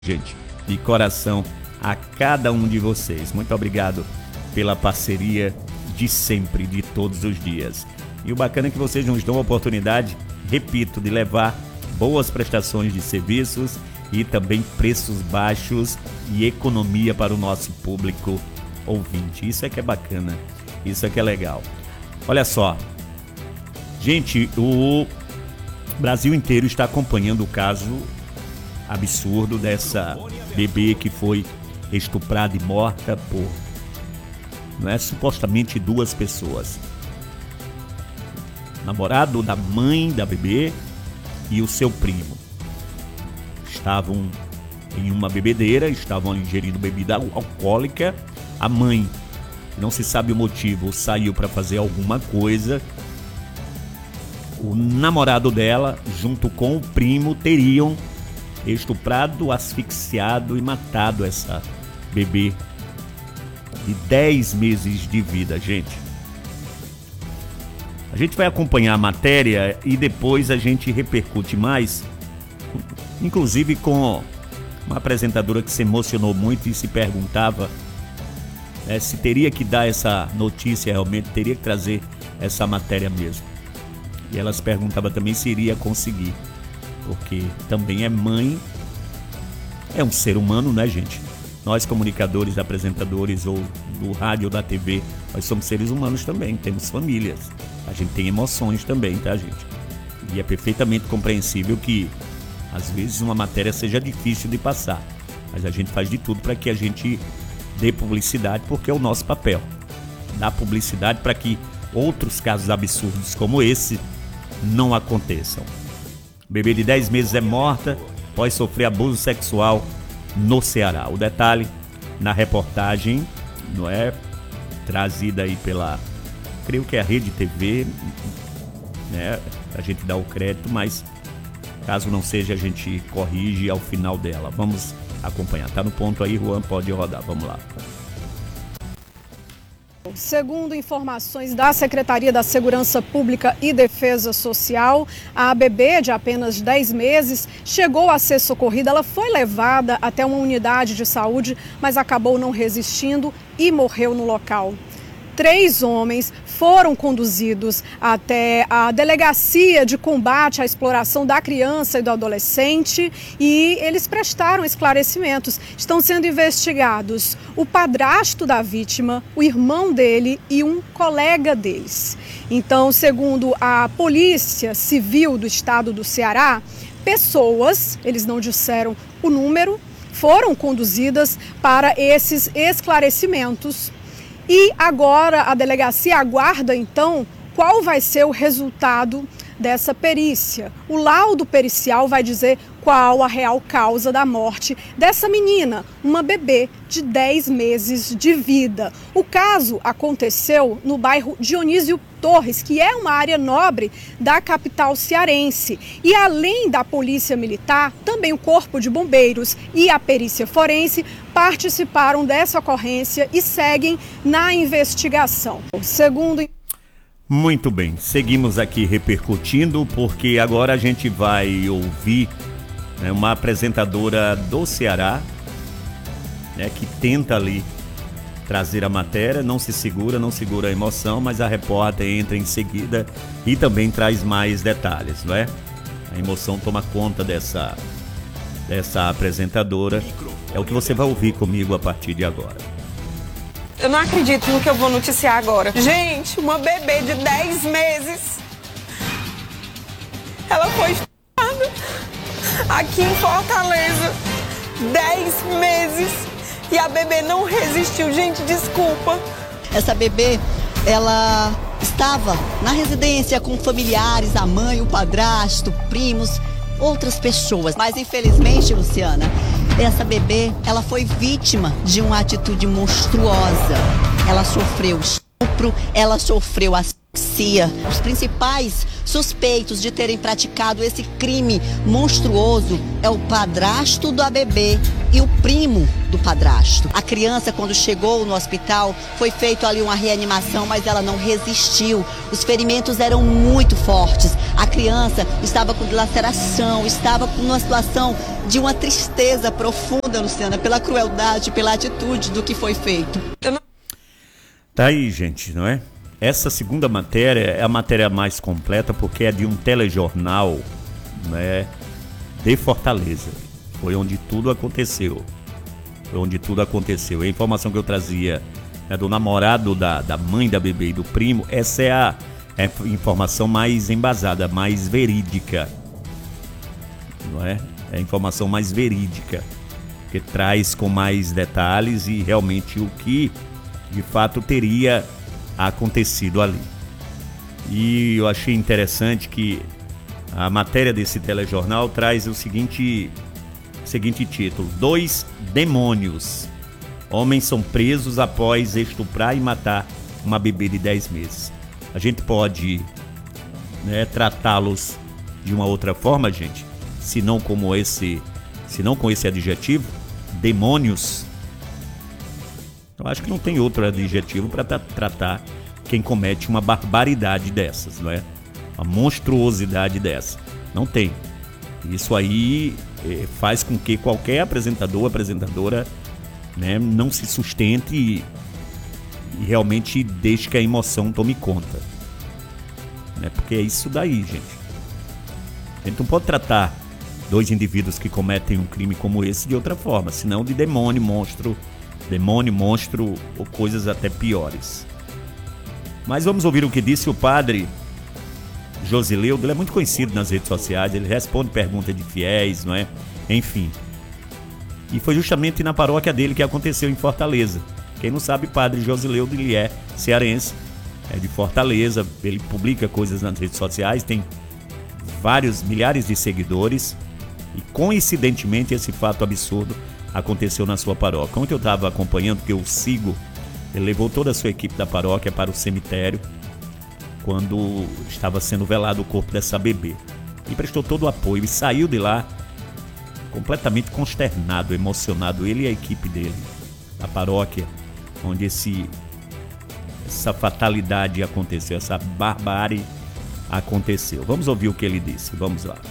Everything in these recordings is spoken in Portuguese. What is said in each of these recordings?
Gente, de coração a cada um de vocês. Muito obrigado pela parceria de sempre, de todos os dias. E o bacana é que vocês nos dão a oportunidade, repito, de levar boas prestações de serviços e também preços baixos e economia para o nosso público ouvinte. Isso é que é bacana, isso é que é legal. Olha só, gente, o Brasil inteiro está acompanhando o caso absurdo dessa bebê que foi estuprada e morta por, supostamente 2 pessoas. Namorado da mãe da bebê e o seu primo. Estavam em uma bebedeira, estavam ingerindo bebida alcoólica. A mãe, não se sabe o motivo, saiu para fazer alguma coisa. O namorado dela, junto com o primo, teriam estuprado, asfixiado e matado essa bebê de 10 meses de vida, gente. A gente vai acompanhar a matéria e depois a gente repercute mais, inclusive com uma apresentadora que se emocionou muito e se perguntava se teria que dar essa notícia realmente, teria que trazer essa matéria mesmo. E ela se perguntava também se iria conseguir, porque também é mãe, é um ser humano, né, gente? Nós, comunicadores, apresentadores, ou do rádio ou da TV, nós somos seres humanos também, temos famílias. A gente tem emoções também, tá, gente? E é perfeitamente compreensível que, às vezes, uma matéria seja difícil de passar. Mas a gente faz de tudo para que a gente dê publicidade, porque é o nosso papel. Dar publicidade para que outros casos absurdos como esse não aconteçam. Bebê de 10 meses é morta após sofrer abuso sexual no Ceará. O detalhe na reportagem, trazida aí pela, creio que é a Rede TV, a gente dá o crédito, mas caso não seja, a gente corrige ao final dela. Vamos acompanhar. Tá no ponto aí, Juan, pode rodar. Vamos lá. Segundo informações da Secretaria da Segurança Pública e Defesa Social, a bebê de apenas 10 meses chegou a ser socorrida. Ela foi levada até uma unidade de saúde, mas acabou não resistindo e morreu no local. 3 homens foram conduzidos até a Delegacia de Combate à Exploração da Criança e do Adolescente e eles prestaram esclarecimentos. Estão sendo investigados o padrasto da vítima, o irmão dele e um colega deles. Então, segundo a Polícia Civil do Estado do Ceará, pessoas, eles não disseram o número, foram conduzidas para esses esclarecimentos. E agora a delegacia aguarda, então, qual vai ser o resultado dessa perícia. O laudo pericial vai dizer qual a real causa da morte dessa menina, uma bebê de 10 meses de vida. O caso aconteceu no bairro Dionísio Torres, que é uma área nobre da capital cearense. E além da Polícia Militar, também o Corpo de Bombeiros e a Perícia Forense participaram dessa ocorrência e seguem na investigação. Segundo... Muito bem, seguimos aqui repercutindo, porque agora a gente vai ouvir uma apresentadora do Ceará, que tenta ali trazer a matéria, não segura a emoção, mas a repórter entra em seguida e também traz mais detalhes, não é? A emoção toma conta dessa apresentadora, é o que você vai ouvir comigo a partir de agora. Eu não acredito no que eu vou noticiar agora. Gente, uma bebê de 10 meses, ela foi estuprada aqui em Fortaleza. 10 meses e a bebê não resistiu. Gente, desculpa. Essa bebê, ela estava na residência com familiares, a mãe, o padrasto, primos, outras pessoas. Mas infelizmente, Luciana, essa bebê, ela foi vítima de uma atitude monstruosa. Ela sofreu estupro, ela sofreu asfixia. Os principais suspeitos de terem praticado esse crime monstruoso é o padrasto da bebê e o primo do padrasto. A criança, quando chegou no hospital, foi feita ali uma reanimação, mas ela não resistiu. Os ferimentos eram muito fortes. A criança estava com dilaceração, estava com uma situação de uma tristeza profunda, Luciana, pela crueldade, pela atitude do que foi feito. Tá aí, gente, não é? Essa segunda matéria é a matéria mais completa porque é de um telejornal, né, de Fortaleza. Foi onde tudo aconteceu. A informação que eu trazia é do namorado da mãe da bebê e do primo. Essa é a informação mais embasada, mais verídica. Não é? É a informação mais verídica, que traz com mais detalhes e realmente o que de fato teria acontecido ali. E eu achei interessante que a matéria desse telejornal traz o seguinte título: 2 demônios. Homens são presos após estuprar e matar uma bebê de 10 meses. A gente pode, né, tratá-los de uma outra forma, gente, se não com esse adjetivo, demônios. Eu acho que não tem outro adjetivo para tratar quem comete uma barbaridade dessas, não é? Uma monstruosidade dessa. Não tem. Isso aí faz com que qualquer apresentadora, né, não se sustente e realmente deixe que a emoção tome conta. Né? Porque é isso daí, gente. A gente não pode tratar 2 indivíduos que cometem um crime como esse de outra forma, senão de demônio, monstro ou coisas até piores. Mas vamos ouvir o que disse o padre Josileudo. Ele é muito conhecido nas redes sociais, ele responde perguntas de fiéis, não é? Enfim. E foi justamente na paróquia dele que aconteceu em Fortaleza. Quem não sabe, padre Josileudo, ele é cearense, é de Fortaleza, ele publica coisas nas redes sociais, tem milhares de seguidores e coincidentemente esse fato absurdo aconteceu na sua paróquia. Ontem eu estava acompanhando, que eu sigo, ele levou toda a sua equipe da paróquia para o cemitério quando estava sendo velado o corpo dessa bebê. E prestou todo o apoio e saiu de lá completamente consternado, emocionado, ele e a equipe dele, da paróquia, onde essa fatalidade aconteceu, essa barbárie aconteceu. Vamos ouvir o que ele disse, vamos lá.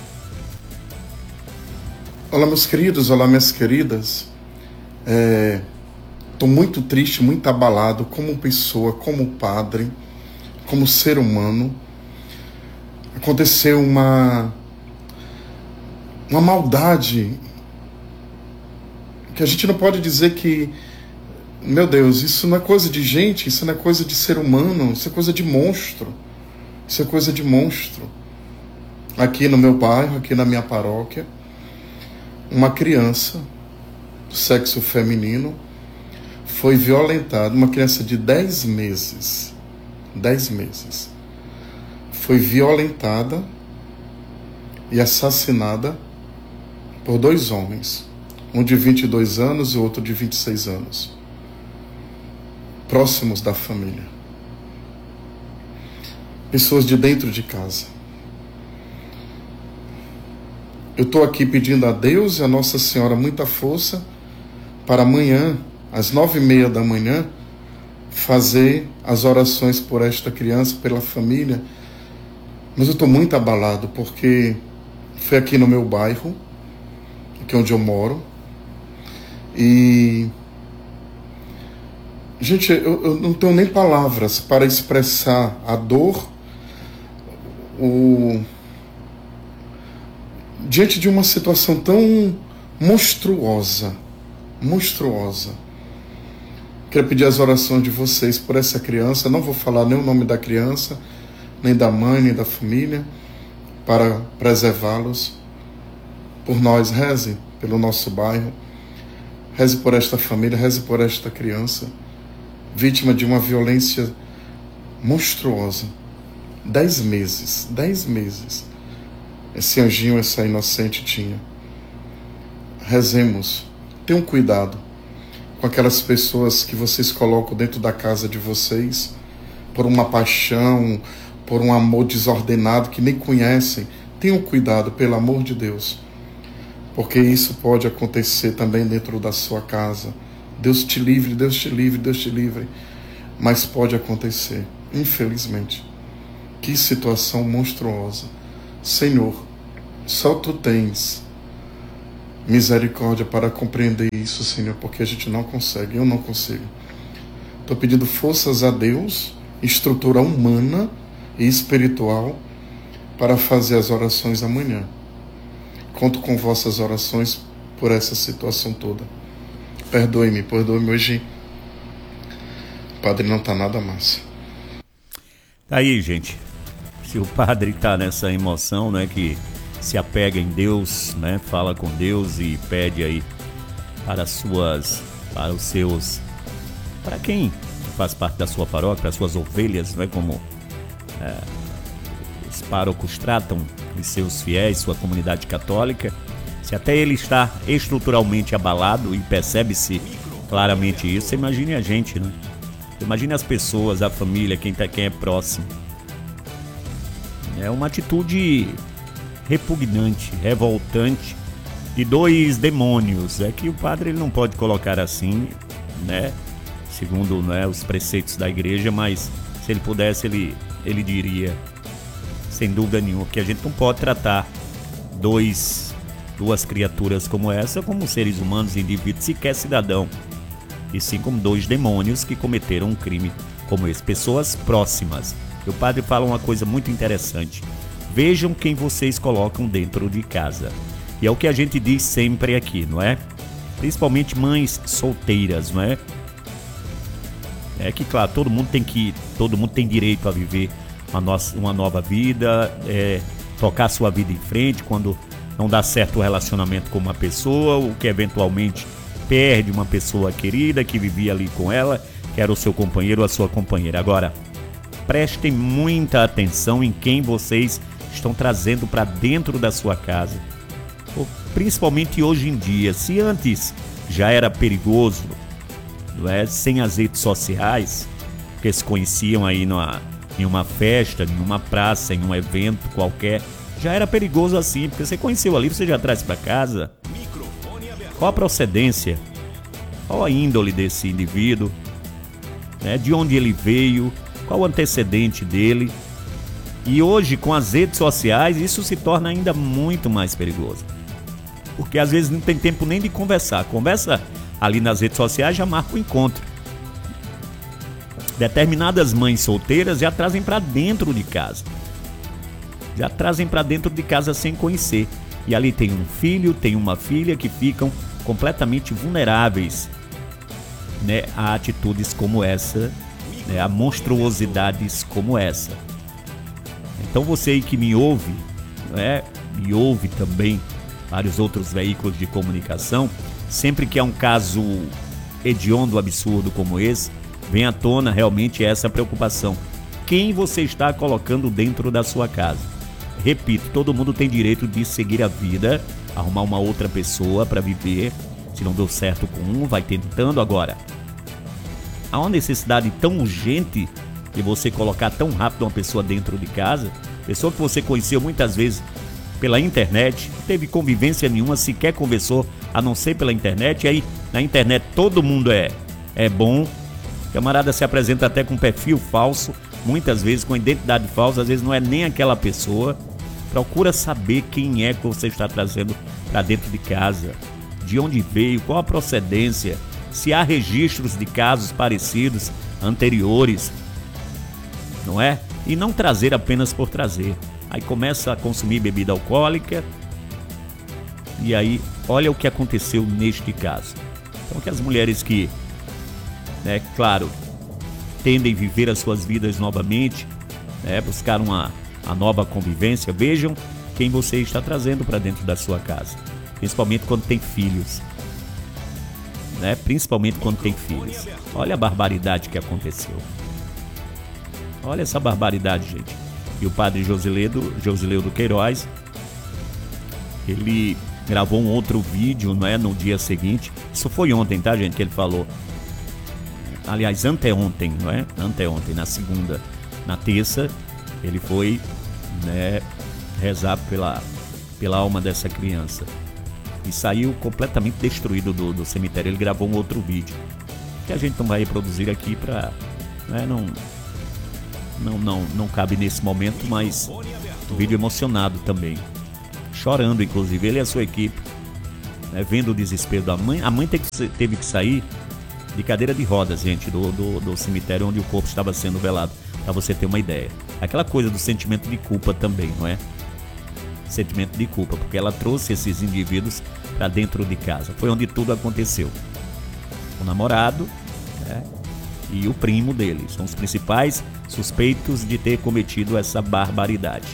Olá, meus queridos, olá, minhas queridas. Estou muito triste, muito abalado como pessoa, como padre, como ser humano. Aconteceu uma maldade que a gente não pode dizer que, meu Deus, isso não é coisa de gente, isso não é coisa de ser humano, isso é coisa de monstro. Isso é coisa de monstro. Aqui no meu bairro, aqui na minha paróquia, uma criança do sexo feminino foi violentada, uma criança de 10 meses, foi violentada e assassinada por 2 homens, um de 22 anos e outro de 26 anos, próximos da família, pessoas de dentro de casa. Eu estou aqui pedindo a Deus e a Nossa Senhora muita força para amanhã, às 9h30 da manhã, fazer as orações por esta criança, pela família. Mas eu estou muito abalado porque foi aqui no meu bairro, aqui onde eu moro. E, gente, eu não tenho nem palavras para expressar a dor, diante de uma situação tão monstruosa. Quero pedir as orações de vocês por essa criança. Não vou falar nem o nome da criança, nem da mãe, nem da família, para preservá-los. Por nós, reze pelo nosso bairro, reze por esta família, reze por esta criança, vítima de uma violência monstruosa. 10 meses. Esse anjinho, essa inocente tinha. Rezemos. Tenham cuidado com aquelas pessoas que vocês colocam dentro da casa de vocês por uma paixão, por um amor desordenado que nem conhecem. Tenham cuidado, pelo amor de Deus. porque isso pode acontecer também dentro da sua casa. Deus te livre, Deus te livre, Deus te livre. Mas pode acontecer, infelizmente. Que situação monstruosa. Senhor, só Tu tens misericórdia para compreender isso, Senhor, porque a gente não consegue, eu não consigo. Estou pedindo forças a Deus, estrutura humana e espiritual, para fazer as orações amanhã. Conto com vossas orações por essa situação toda. Perdoe-me hoje. O padre não está nada massa. Tá aí, gente. Se o padre está nessa emoção, né, que se apega em Deus, né, fala com Deus e pede aí para quem faz parte da sua paróquia, para as suas ovelhas, né, como os párocos tratam de seus fiéis, sua comunidade católica. Se até ele está estruturalmente abalado e percebe-se claramente isso, imagine a gente, né? Imagine as pessoas, a família, quem é próximo. É uma atitude repugnante, revoltante de dois demônios. É que o padre ele não pode colocar assim, né? Segundo, né, os preceitos da igreja, mas se ele pudesse, ele diria, sem dúvida nenhuma, que a gente não pode tratar duas criaturas como essa como seres humanos, indivíduos, sequer cidadão, e sim como dois demônios que cometeram um crime como esse, pessoas próximas. E o padre fala uma coisa muito interessante: vejam quem vocês colocam dentro de casa. E é o que a gente diz sempre aqui, não é? Principalmente mães solteiras, não é? É que, claro, todo mundo tem direito a viver uma nova vida, tocar sua vida em frente quando não dá certo o relacionamento com uma pessoa, ou que eventualmente perde uma pessoa querida que vivia ali com ela, que era o seu companheiro ou a sua companheira. Agora, prestem muita atenção em quem vocês estão trazendo para dentro da sua casa. Principalmente hoje em dia. Se antes já era perigoso, não é? Sem as redes sociais, porque se conheciam aí em uma festa, em uma praça, em um evento qualquer, já era perigoso assim, porque você conheceu ali, você já traz para casa. Qual a procedência? Qual a índole desse indivíduo? Né? De onde ele veio? Qual o antecedente dele? E hoje, com as redes sociais, isso se torna ainda muito mais perigoso. Porque às vezes não tem tempo nem de conversar. Conversa ali nas redes sociais, já marca o encontro. Determinadas mães solteiras já trazem para dentro de casa. Já trazem para dentro de casa sem conhecer. E ali tem um filho, tem uma filha que ficam completamente vulneráveis, né, a atitudes como essa, né, a monstruosidades como essa. Então você aí que me ouve, né, me ouve também vários outros veículos de comunicação, sempre que é um caso hediondo, absurdo como esse, vem à tona realmente essa preocupação. Quem você está colocando dentro da sua casa? Repito, todo mundo tem direito de seguir a vida, arrumar uma outra pessoa para viver. Se não deu certo com um, vai tentando. Agora, há uma necessidade tão urgente de você colocar tão rápido uma pessoa dentro de casa, pessoa que você conheceu muitas vezes pela internet, não teve convivência nenhuma, sequer conversou, a não ser pela internet. E aí, na internet, todo mundo é bom. O camarada se apresenta até com perfil falso, muitas vezes com identidade falsa, às vezes não é nem aquela pessoa. Procura saber quem é que você está trazendo para dentro de casa, de onde veio, qual a procedência, se há registros de casos parecidos anteriores, não é? E não trazer apenas por trazer. Aí começa a consumir bebida alcoólica e aí olha o que aconteceu neste caso. Então que as mulheres que, né, claro, tendem a viver as suas vidas novamente, né, buscar a nova convivência, vejam quem você está trazendo para dentro da sua casa, principalmente quando tem filhos, né? Principalmente quando tem filhos. Olha a barbaridade que aconteceu. Olha essa barbaridade, gente. E o padre Josileudo Queiroz, ele gravou um outro vídeo, não é, no dia seguinte. Isso foi ontem, tá, gente, que ele falou. Aliás, anteontem, não é? Anteontem, na segunda, na terça, ele foi, né, rezar pela alma dessa criança. e saiu completamente destruído do cemitério. Ele gravou um outro vídeo que a gente não vai reproduzir aqui para, né, não cabe nesse momento, mas um vídeo emocionado também, chorando inclusive ele e a sua equipe, né, vendo o desespero da mãe. A mãe teve que sair de cadeira de rodas, gente, do cemitério onde o corpo estava sendo velado, para você ter uma ideia. Aquela coisa do sentimento de culpa também, não é? Sentimento de culpa, porque ela trouxe esses indivíduos para dentro de casa. Foi onde tudo aconteceu. O namorado, né, e o primo dele são os principais suspeitos de ter cometido essa barbaridade.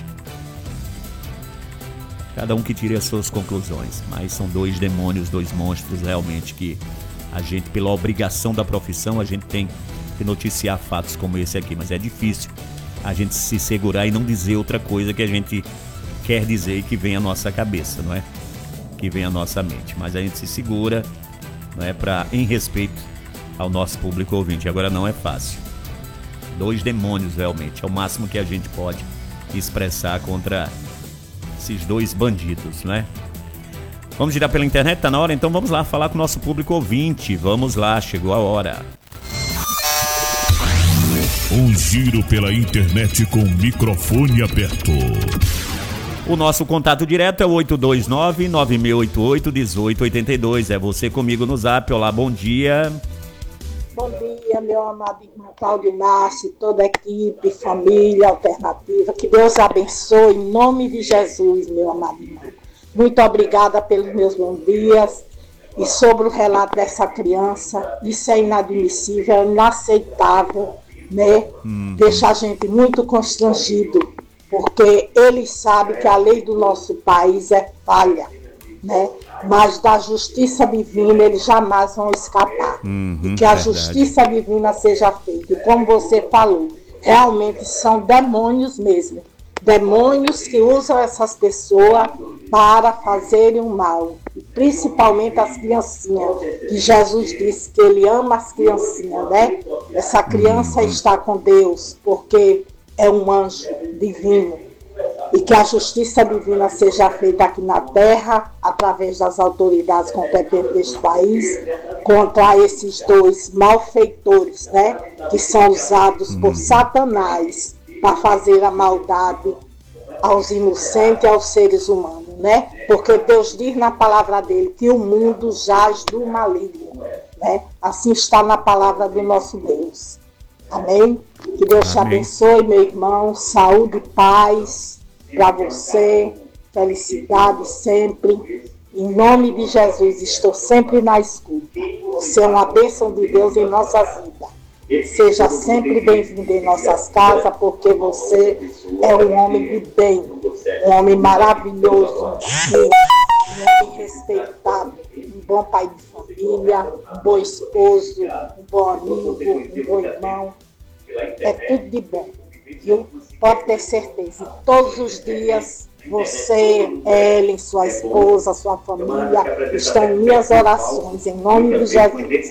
Cada um que tire as suas conclusões, mas são dois demônios, dois monstros realmente que a gente, pela obrigação da profissão, a gente tem que noticiar fatos como esse aqui, mas é difícil a gente se segurar e não dizer outra coisa que a gente quer dizer e que vem à nossa cabeça, não é? Que vem à nossa mente, mas a gente se segura, não é, em respeito ao nosso público ouvinte. Agora não é fácil. Dois demônios realmente, é o máximo que a gente pode expressar contra esses dois bandidos, não é? Vamos girar pela internet, tá na hora? Então vamos lá falar com o nosso público ouvinte. Vamos lá, chegou a hora. Um giro pela internet com o microfone aberto. O nosso contato direto é o 829-9688-1882. É você comigo no Zap. Olá, bom dia. Bom dia, meu amado irmão Cláudio Márcio, toda a equipe, família alternativa. Que Deus abençoe em nome de Jesus, meu amado irmão. Muito obrigada pelos meus bons dias. E sobre o relato dessa criança, isso é inadmissível, é inaceitável, né? Deixa a gente muito constrangido, porque ele sabe que a lei do nosso país é falha, né? Mas da justiça divina eles jamais vão escapar. E que a justiça divina seja feita. E como você falou, realmente são demônios mesmo. Demônios que usam essas pessoas para fazerem o mal. E principalmente as criancinhas. Que Jesus disse que ele ama as criancinhas, né? Essa criança está com Deus, porque é um anjo divino. E que a justiça divina seja feita aqui na terra, através das autoridades competentes deste país, contra esses dois malfeitores, né? Que são usados por Satanás para fazer a maldade aos inocentes e aos seres humanos, né? Porque Deus diz na palavra dele que o mundo jaz do maligno, né? Assim está na palavra do nosso Deus. Amém? Que Deus te abençoe, meu irmão. Saúde e paz para você. Felicidade sempre. Em nome de Jesus, estou sempre na escuta. Você é uma bênção de Deus em nossa vida. Seja sempre bem-vindo em nossas casas, porque você é um homem de bem, um homem maravilhoso, um homem respeitado, um bom pai de família, um bom esposo, um bom amigo, um bom irmão. É tudo de bom, viu? Pode ter certeza. Todos os dias você, Ellen, sua esposa, sua família estão em minhas orações, em nome de Jesus.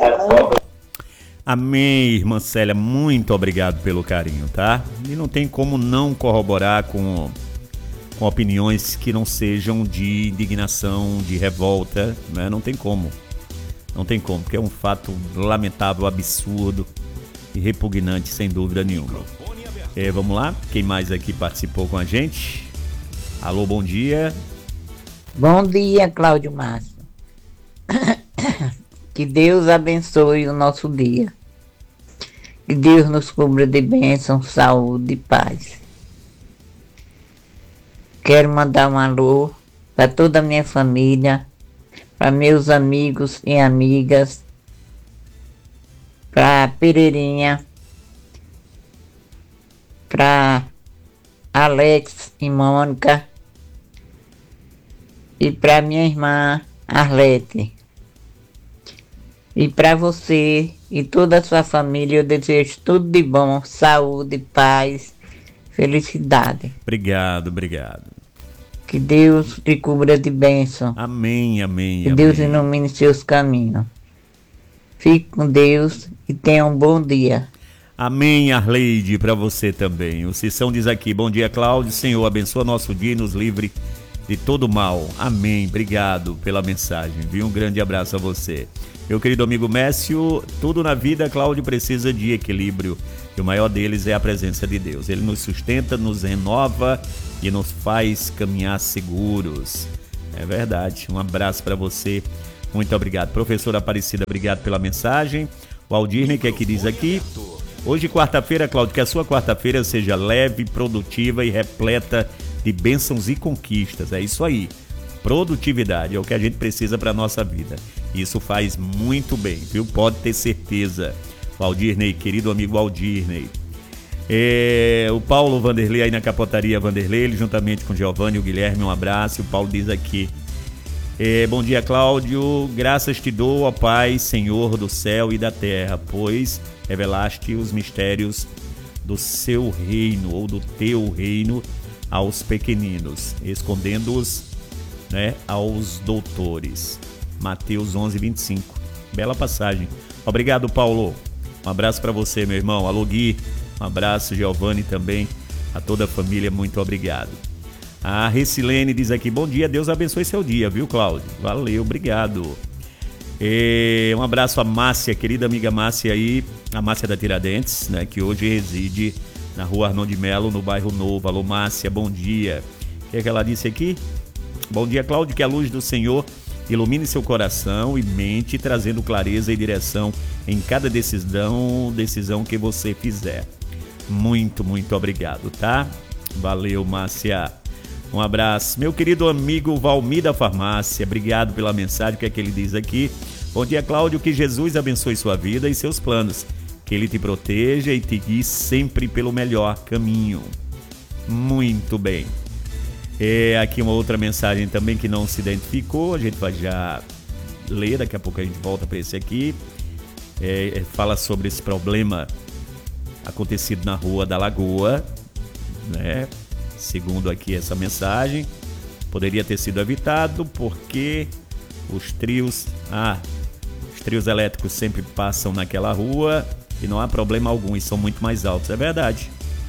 Amém, irmã Célia, muito obrigado pelo carinho, tá? E não tem como não corroborar com opiniões que não sejam de indignação, de revolta, né? Não tem como, porque é um fato lamentável, absurdo e repugnante, sem dúvida nenhuma. Vamos lá, quem mais aqui participou com a gente? Alô, bom dia. Bom dia, Cláudio Márcio. Que Deus abençoe o nosso dia. Que Deus nos cubra de bênção, saúde e paz. Quero mandar um alô para toda a minha família, para meus amigos e amigas, para Pereirinha, para Alex e Mônica e para minha irmã Arlete. E para você e toda a sua família, eu desejo tudo de bom, saúde, paz, felicidade. Obrigado. Que Deus te cubra de bênção. Amém. Que Deus ilumine seus caminhos. Fique com Deus e tenha um bom dia. Amém, Arleide, para você também. O Cissão diz aqui, bom dia, Cláudio. Senhor, abençoa nosso dia e nos livre de todo mal. Amém. Obrigado pela mensagem, viu? Um grande abraço a você. Meu querido amigo Mécio, tudo na vida, Cláudio, precisa de equilíbrio. E o maior deles é a presença de Deus. Ele nos sustenta, nos renova e nos faz caminhar seguros. É verdade. Um abraço para você. Muito obrigado. Professora Aparecida, obrigado pela mensagem. O Aldirne, que é que diz aqui: hoje, quarta-feira, Cláudio, que a sua quarta-feira seja leve, produtiva e repleta de bênçãos e conquistas. É isso aí. Produtividade é o que a gente precisa para a nossa vida. Isso faz muito bem, viu? Pode ter certeza. O Aldirney, querido amigo Aldirney. O Paulo Vanderlei aí na Capotaria Vanderlei, ele juntamente com o Giovanni e o Guilherme, um abraço. O Paulo diz aqui: bom dia, Cláudio, graças te dou, ó Pai, Senhor do céu e da terra, pois revelaste os mistérios do seu reino, ou do teu reino, aos pequeninos, escondendo-os, né, aos doutores. Mateus 11:25. Bela passagem. Obrigado, Paulo. Um abraço para você, meu irmão. Alô, Gui. Um abraço, Giovanni, também. A toda a família, muito obrigado. A Recilene diz aqui: bom dia, Deus abençoe seu dia, viu, Cláudio? Valeu, obrigado. Um abraço a Márcia, querida amiga Márcia aí, a Márcia da Tiradentes, né, que hoje reside na rua Arnon de Melo, no bairro Novo. Alô, Márcia, bom dia. O que é que ela disse aqui? Bom dia, Cláudio, que a luz do Senhor ilumine seu coração e mente, trazendo clareza e direção em cada decisão que você fizer. Muito, muito obrigado, tá? Valeu, Márcia. Um abraço. Meu querido amigo Valmir da Farmácia, obrigado pela mensagem. O que é que ele diz aqui? Bom dia, Cláudio, que Jesus abençoe sua vida e seus planos. Que ele te proteja e te guie sempre pelo melhor caminho. Muito bem. Aqui uma outra mensagem também que não se identificou, a gente vai já ler, daqui a pouco a gente volta para esse aqui. Fala sobre esse problema acontecido na Rua da Lagoa, né? Segundo aqui essa mensagem, poderia ter sido evitado porque os trios elétricos sempre passam naquela rua e não há problema algum, e são muito mais altos. É verdade.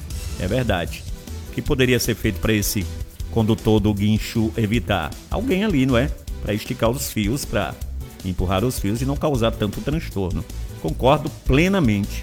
O que poderia ser feito para esse condutor do guincho evitar? Alguém ali, não é? Para esticar os fios, para empurrar os fios e não causar tanto transtorno. Concordo plenamente.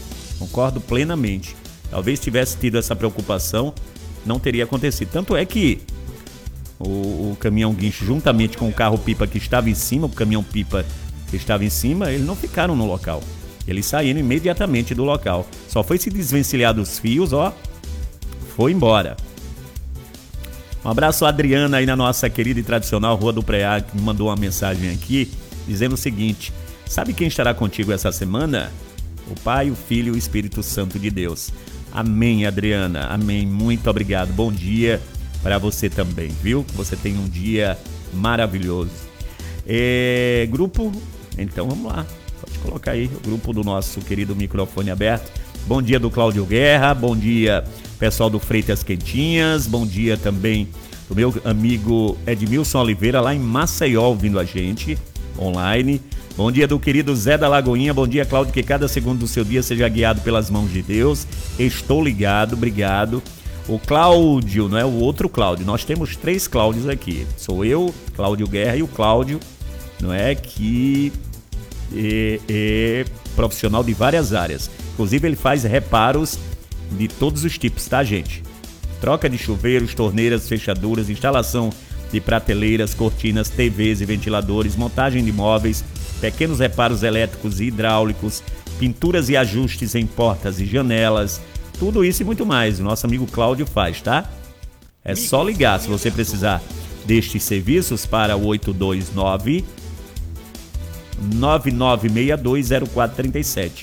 Talvez tivesse tido essa preocupação, não teria acontecido. Tanto é que o caminhão guincho, juntamente com o carro-pipa que estava em cima, o caminhão-pipa que estava em cima, eles não ficaram no local. Eles saíram imediatamente do local. Só foi se desvencilhar dos fios, foi embora. Um abraço a Adriana aí na nossa querida e tradicional Rua do Preá, que me mandou uma mensagem aqui, dizendo o seguinte: sabe quem estará contigo essa semana? O Pai, o Filho e o Espírito Santo de Deus. Amém, Adriana, amém, muito obrigado. Bom dia para você também, viu? Que você tenha um dia maravilhoso. Grupo, então vamos lá, pode colocar aí o grupo do nosso querido Microfone Aberto. Bom dia do Cláudio Guerra, bom dia pessoal do Freitas Quentinhas, bom dia também do meu amigo Edmilson Oliveira lá em Maceió ouvindo a gente online. Bom dia do querido Zé da Lagoinha, bom dia, Cláudio, que cada segundo do seu dia seja guiado pelas mãos de Deus. Estou ligado, obrigado. O Cláudio, não é o outro Cláudio, nós temos 3 Cláudios aqui. Sou eu, Cláudio Guerra, e o Cláudio, não é, que é profissional de várias áreas. Inclusive ele faz reparos de todos os tipos, tá, gente? Troca de chuveiros, torneiras, fechaduras, instalação de prateleiras, cortinas, TVs e ventiladores, montagem de móveis, pequenos reparos elétricos e hidráulicos, pinturas e ajustes em portas e janelas, tudo isso e muito mais. O nosso amigo Cláudio faz, tá? É só ligar se você precisar destes serviços para o 829 99620437.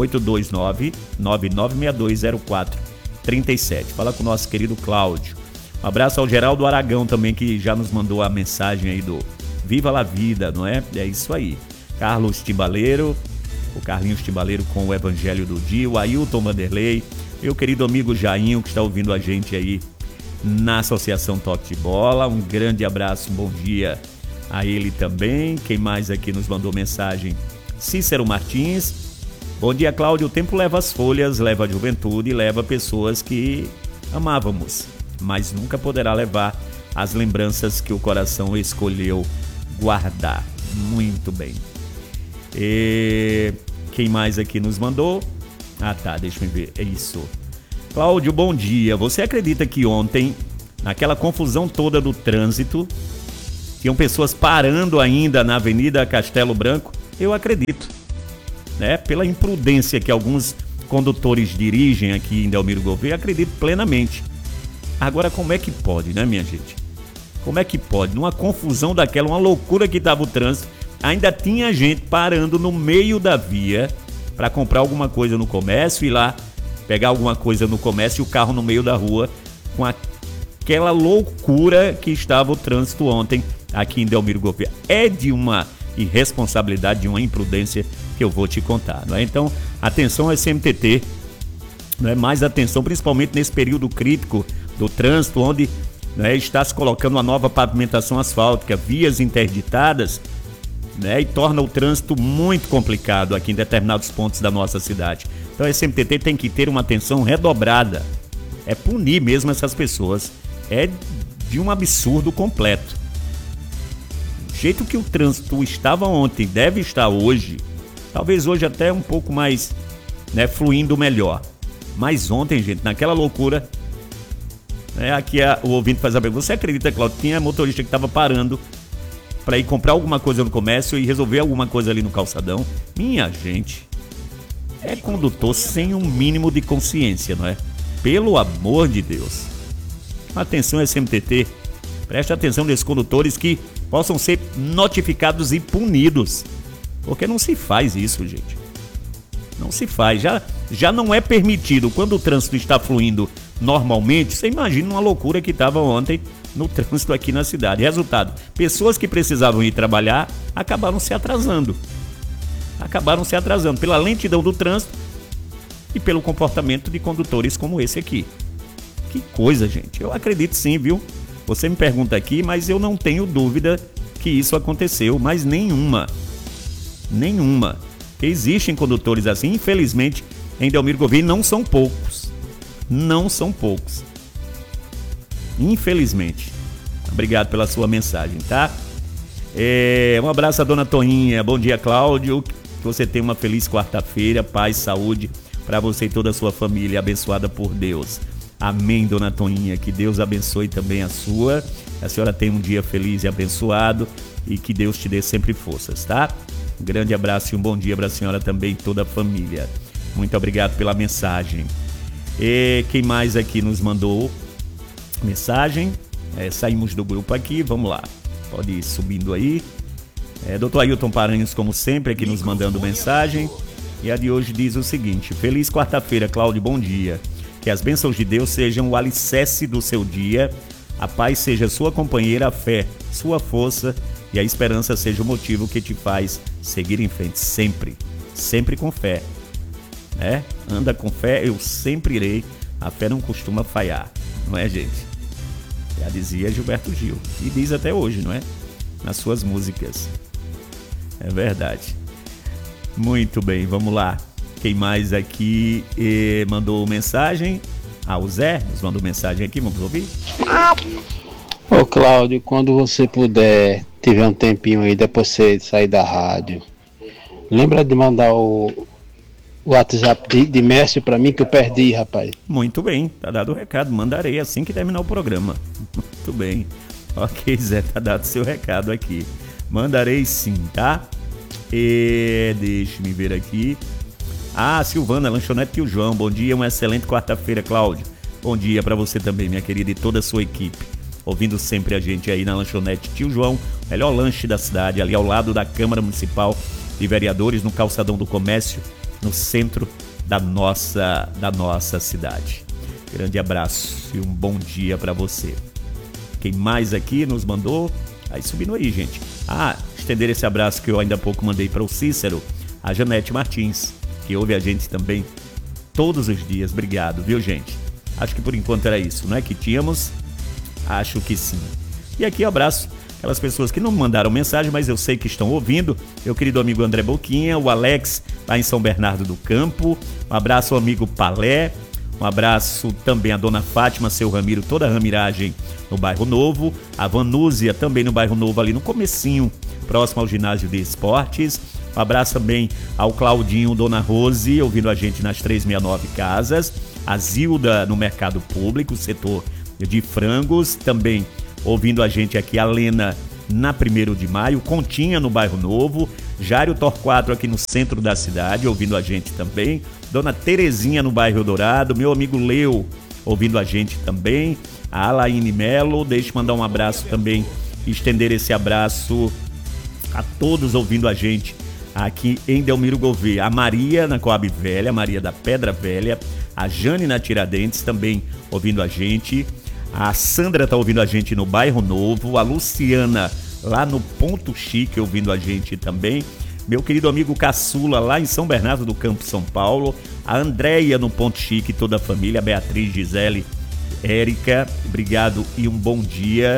829-9962-0437. Fala com o nosso querido Cláudio. Um abraço ao Geraldo Aragão também, que já nos mandou a mensagem aí do Viva la Vida, não é? É isso aí. Carlos Timbaleiro, o Carlinhos Timbaleiro com o Evangelho do Dia, o Ailton Vanderlei, meu querido amigo Jainho, que está ouvindo a gente aí na Associação Toque de Bola. Um grande abraço, um bom dia a ele também. Quem mais aqui nos mandou mensagem? Cícero Martins. Bom dia, Cláudio. O tempo leva as folhas, leva a juventude e leva pessoas que amávamos, mas nunca poderá levar as lembranças que o coração escolheu guardar. Muito bem. E quem mais aqui nos mandou? Ah, tá, deixa eu ver. É isso. Cláudio, bom dia. Você acredita que ontem, naquela confusão toda do trânsito, tinham pessoas parando ainda na Avenida Castelo Branco? Eu acredito, né? Pela imprudência que alguns condutores dirigem aqui em Delmiro Gouveia, acredito plenamente. Agora, como é que pode, né, minha gente? Como é que pode? Numa confusão daquela, uma loucura que estava o trânsito, ainda tinha gente parando no meio da via para comprar alguma coisa no comércio, ir lá pegar alguma coisa no comércio e o carro no meio da rua, com aquela loucura que estava o trânsito ontem aqui em Delmiro Gouveia. É de uma irresponsabilidade, de uma imprudência que eu vou te contar, não é? Então, atenção ao SMTT, não é? Mais atenção, principalmente nesse período crítico do trânsito, onde, não é, está se colocando uma nova pavimentação asfáltica, vias interditadas, né, e torna o trânsito muito complicado aqui em determinados pontos da nossa cidade. Então a SMTT tem que ter uma atenção redobrada, é punir mesmo essas pessoas, é de um absurdo completo. O jeito que o trânsito estava ontem, deve estar hoje, talvez hoje até um pouco mais, né, fluindo melhor, mas ontem, gente, naquela loucura, né, aqui o ouvinte faz a pergunta: você acredita, Cláudio, tinha motorista que estava parando para ir comprar alguma coisa no comércio e resolver alguma coisa ali no calçadão? Minha gente, é condutor sem um mínimo de consciência, não é? Pelo amor de Deus. Atenção, SMTT, preste atenção nesses condutores que possam ser notificados e punidos, porque não se faz isso, gente. Não se faz, já não é permitido. Quando o trânsito está fluindo normalmente, você imagina uma loucura que estava ontem no trânsito aqui na cidade. Resultado, pessoas que precisavam ir trabalhar acabaram se atrasando pela lentidão do trânsito e pelo comportamento de condutores como esse aqui. Que coisa, gente. Eu acredito sim, viu? Você me pergunta aqui, mas eu não tenho dúvida que isso aconteceu, mas nenhuma. Que existem condutores assim, infelizmente, em Delmiro Gouveia, não são poucos. Infelizmente. Obrigado pela sua mensagem, tá? Um abraço à dona Toninha. Bom dia, Cláudio. Que você tenha uma feliz quarta-feira, paz, saúde para você e toda a sua família, abençoada por Deus. Amém, dona Toninha. Que Deus abençoe também a sua. A senhora tenha um dia feliz e abençoado e que Deus te dê sempre forças, tá? Um grande abraço e um bom dia para a senhora também e toda a família. Muito obrigado pela mensagem. E quem mais aqui nos mandou mensagem? Saímos do grupo aqui, vamos lá. Pode ir subindo aí. Dr. Ailton Paranhos, como sempre, aqui nos mandando mensagem. E a de hoje diz o seguinte: feliz quarta-feira, Cláudio, bom dia. Que as bênçãos de Deus sejam o alicerce do seu dia, a paz seja sua companheira, a fé, sua força e a esperança seja o motivo que te faz seguir em frente, sempre com fé, né? Anda com fé, eu sempre irei, a fé não costuma falhar, não é, gente? Já dizia Gilberto Gil, e diz até hoje, não é? Nas suas músicas, é verdade. Muito bem, vamos lá. Quem mais aqui mandou mensagem? O Zé nos mandou mensagem aqui, vamos ouvir? Ô Cláudio, quando você puder, tiver um tempinho aí, depois você sair da rádio, lembra de mandar o WhatsApp de Mércio pra mim, que eu perdi, rapaz. Muito bem, tá dado o recado, mandarei assim que terminar o programa. Muito bem. Ok, Zé, tá dado seu recado aqui. Mandarei sim, tá? Deixa-me ver aqui. Silvana, Lanchonete Tio João, bom dia, uma excelente quarta-feira, Cláudio. Bom dia pra você também, minha querida, e toda a sua equipe. Ouvindo sempre a gente aí na Lanchonete Tio João, melhor lanche da cidade, ali ao lado da Câmara Municipal de Vereadores, no Calçadão do Comércio, no centro da nossa cidade. Grande abraço e um bom dia pra você. Quem mais aqui nos mandou? Aí subindo aí, gente. Estender esse abraço que eu ainda há pouco mandei para o Cícero, a Janete Martins, que ouve a gente também todos os dias. Obrigado, viu, gente? Acho que por enquanto era isso, não é que tínhamos? Acho que sim. E aqui abraço aquelas pessoas que não mandaram mensagem, mas eu sei que estão ouvindo. Meu querido amigo André Boquinha, o Alex lá em São Bernardo do Campo. Um abraço ao amigo Palé, Um abraço também a Dona Fátima, seu Ramiro, toda a ramiragem no Bairro Novo. A Vanúzia também no Bairro Novo, ali no comecinho, próximo ao ginásio de esportes. Um abraço também ao Claudinho, Dona Rose, ouvindo a gente nas 369 Casas. A Zilda no Mercado Público, setor de frangos, também ouvindo a gente aqui. A Lena na 1º de Maio, Continha no Bairro Novo. Jário Torquato aqui no centro da cidade, ouvindo a gente também. Dona Terezinha no Bairro Dourado. Meu amigo Leo, ouvindo a gente também. A Alaine Melo, deixa eu mandar um abraço também, estender esse abraço a todos ouvindo a gente aqui em Delmiro Gouveia. A Maria na Coab Velha, a Maria da Pedra Velha. A Jane na Tiradentes também ouvindo a gente. A Sandra tá ouvindo a gente no Bairro Novo. A Luciana lá no Ponto Chique ouvindo a gente também. Meu querido amigo Caçula lá em São Bernardo do Campo, São Paulo. A Andréia no Ponto Chique, toda a família. A Beatriz, Gisele, Érica, obrigado e um bom dia.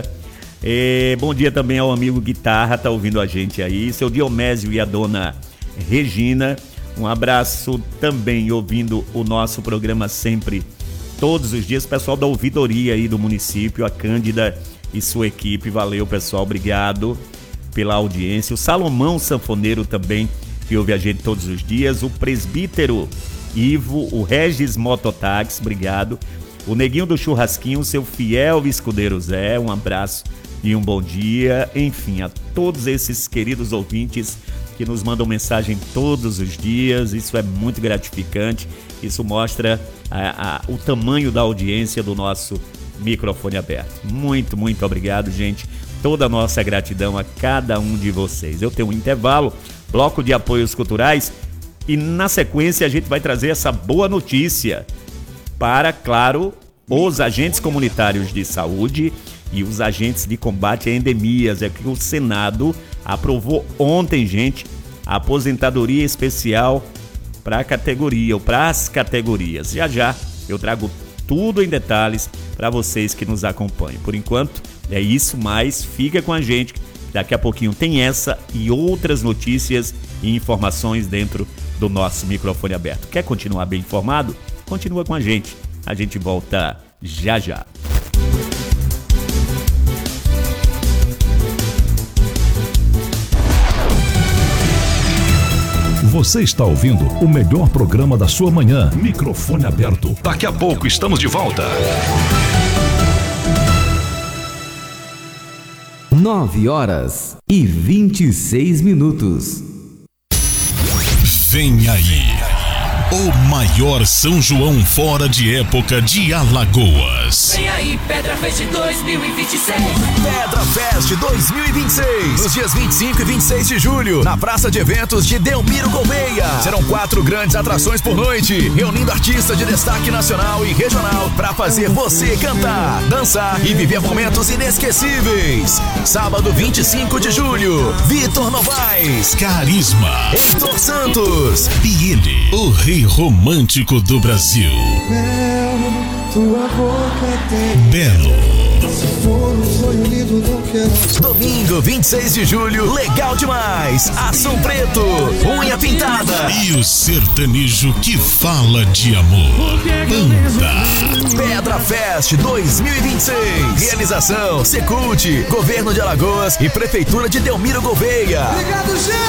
Bom dia também ao amigo Guitarra, tá ouvindo a gente aí. Seu Diomésio e a dona Regina. Um abraço também ouvindo o nosso programa sempre, todos os dias. Pessoal da ouvidoria aí do município, a Cândida e sua equipe. Valeu, pessoal, obrigado pela audiência. O Salomão Sanfoneiro também, que ouve a gente todos os dias. O presbítero Ivo, o Regis Mototáxi, obrigado. O Neguinho do Churrasquinho, seu fiel escudeiro Zé, um abraço e um bom dia. Enfim, a todos esses queridos ouvintes que nos mandam mensagem todos os dias, isso é muito gratificante. Isso mostra o tamanho da audiência do nosso microfone aberto. Muito, muito obrigado, gente. Toda a nossa gratidão a cada um de vocês. Eu tenho um intervalo, bloco de apoios culturais, e na sequência a gente vai trazer essa boa notícia para, claro, os agentes comunitários de saúde e os agentes de combate a endemias. É que o Senado aprovou ontem, gente, a aposentadoria especial para a categoria, ou para as categorias. Já eu trago tudo em detalhes para vocês que nos acompanham. Por enquanto é isso, mas fica com a gente. Daqui a pouquinho tem essa e outras notícias e informações dentro do nosso microfone aberto. Quer continuar bem informado? Continua com a gente. A gente volta já já. Você está ouvindo o melhor programa da sua manhã. Microfone aberto. Daqui a pouco estamos de volta. 9h26. Vem aí, o maior São João fora de época de Alagoas. Vem aí, Pedra Fest 2026. Pedra Fest 2026. Nos dias 25 e 26 de julho, na Praça de Eventos de Delmiro Gouveia. Serão 4 grandes atrações por noite, reunindo artistas de destaque nacional e regional para fazer você cantar, dançar e viver momentos inesquecíveis. Sábado 25 de julho, Vitor Novaes, Carisma, Heitor Santos e ele, o rei romântico do Brasil, tua boca tem Belo. Se for um sonho lindo, não quero. Domingo 26 de julho, legal demais. Ação Preto, Unha Pintada E o sertanejo que fala de amor. Banda Pedra Fest 2026. Realização Secult, Governo de Alagoas e Prefeitura de Delmiro Gouveia. Obrigado, gente.